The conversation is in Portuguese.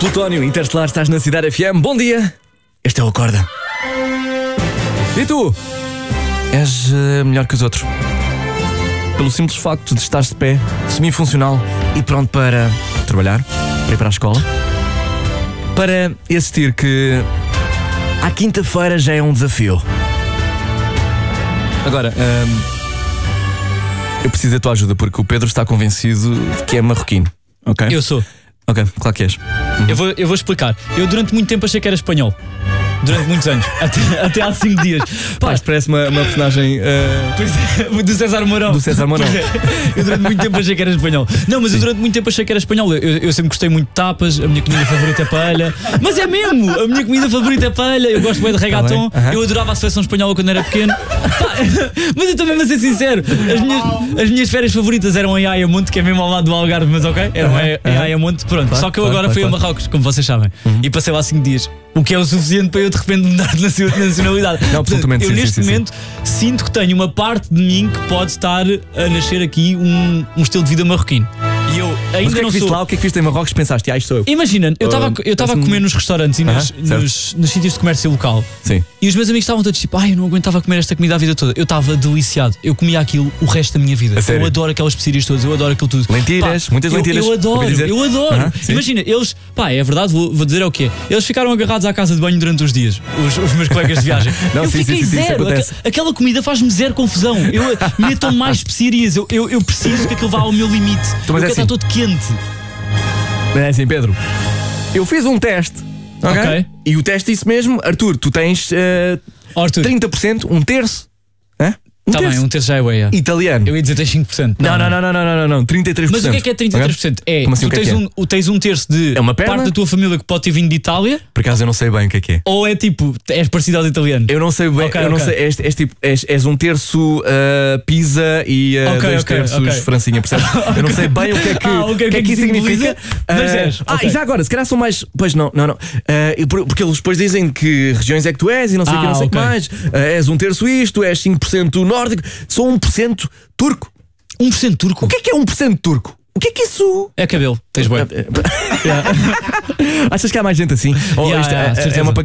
Plutónio Interestelar, estás na Cidade FM. Bom dia. Este é o Acorda. E tu? És melhor que os outros. Pelo simples facto de estares de pé, semi-funcional e pronto para trabalhar, para ir para a escola. Para assistir que à quinta-feira já é um desafio. Agora, eu preciso da tua ajuda porque o Pedro está convencido de que é marroquino, ok? Eu sou. Ok, claro que és. Eu vou explicar. Eu durante muito tempo achei que era espanhol. Durante muitos anos. Até há 5 dias. Pá, isto parece uma personagem Do César Mourão. do César Mourão. Eu durante muito tempo achei que era espanhol. Não, mas eu durante muito tempo achei que era espanhol. Eu sempre gostei muito de tapas. A minha comida favorita é paella. Mas é mesmo! A minha comida favorita é paella. Eu gosto bem de reggaeton. Eu adorava a seleção espanhola quando era pequeno. Pá, mas eu estou mesmo a ser sincero. As minhas férias favoritas eram em Ayamonte, que é mesmo ao lado do Algarve, mas ok? Eram em Ayamonte, pronto. Claro, só que eu agora fui a Marrocos, como vocês sabem. E passei lá 5 dias. O que é o suficiente para eu de repente mudar de nacionalidade. Não, absolutamente. Eu neste momento sinto que tenho uma parte de mim que pode estar a nascer aqui um estilo de vida marroquino. E eu Mas ainda o que é não que viste sou. lá? O que é que viste em Marrocos? Pensaste, isto sou eu. Imagina, eu estava a comer nos restaurantes e nos sítios de comércio local. Sim. E os meus amigos estavam todos tipo, eu não aguentava comer esta comida a vida toda. Eu estava deliciado. Eu comia aquilo o resto da minha vida. sério? Eu adoro aquelas especiarias todas, eu adoro aquilo tudo. Lentilhas, muitas lentilhas. Eu adoro, Ouvi dizer. eu adoro. Sim. Imagina, eles, é verdade, vou dizer é o quê? Eles ficaram agarrados à casa de banho durante uns dias, os meus colegas de viagem. Não, eu sim, fiquei isso zero. acontece. Aquela comida faz-me zero confusão. Eu metam mais especiarias. Eu preciso que aquilo vá ao meu limite. Então, mas eu é quero estar assim. todo quente. É assim, Pedro. Eu fiz um teste. Ok. E o teste disse mesmo, Arthur, tu tens Arthur, 30%, um terço. tá bem, um terço já é bué. Italiano. Eu ia dizer tens 5%. Não, 33%. Mas o que é 33%? É, Como assim, tu o que é tens, que é? tens um terço de É uma perna? parte da tua família que pode ter vindo de Itália, Por acaso eu não sei bem o que é. ou é tipo, és parecido aos italianos? Eu não sei bem, Ok, eu não ok. sei, tipo, és um terço pizza e Ok, 2 ok, terços ok. francinha, percebes? Eu não sei bem o que é que, o que é que isso significa. Mas és, ok. E já agora, se calhar são mais. Pois não. Porque eles depois dizem que regiões é que tu és e não sei o que, não sei o que ok. mais. És um terço isto, és 5% nórdico, sou 1% turco. 1% turco? O que é 1% turco? O que é que isso. É cabelo, tens bué. Achas que há mais gente assim? Ou Yeah, isto yeah, é certeza. uma